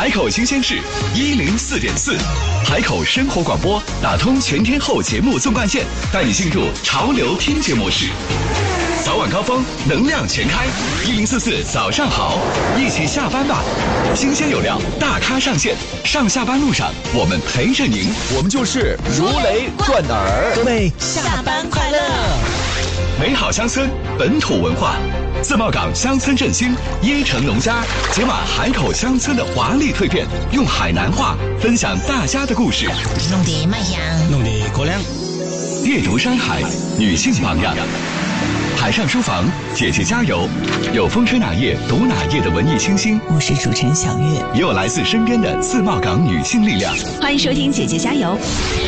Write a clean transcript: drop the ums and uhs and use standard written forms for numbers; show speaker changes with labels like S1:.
S1: 海口新鲜事104.4，海口生活广播打通全天候节目纵贯线，带你进入潮流听觉模式。早晚高峰，能量全开，1044早上好，一起下班吧。新鲜有料，大咖上线，上下班路上我们陪着您，
S2: 我们就是如雷贯耳。
S3: 各位下班快乐！
S1: 美好乡村，本土文化。自贸港乡村振兴，椰城农家解码海口乡村的华丽蜕变，用海南话分享大家的故事，
S3: 弄得卖香，
S2: 弄得过亮。
S1: 阅读山海，女性榜样。海上书房，姐姐加油！有风吹哪页读哪页的文艺清新，
S3: 我是主持人小月，
S1: 也有来自身边的自贸港女性力量。
S4: 欢迎收听姐姐加油。